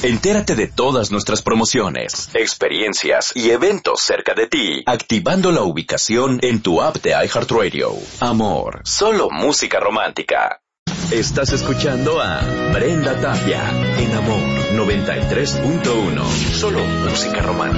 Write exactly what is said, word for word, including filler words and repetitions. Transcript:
Entérate de todas nuestras promociones, experiencias y eventos cerca de ti, activando la ubicación en tu app de iHeartRadio. Amor, solo música romántica. Estás escuchando a Brenda Tapia en Amor noventa y tres punto uno. Solo música romántica.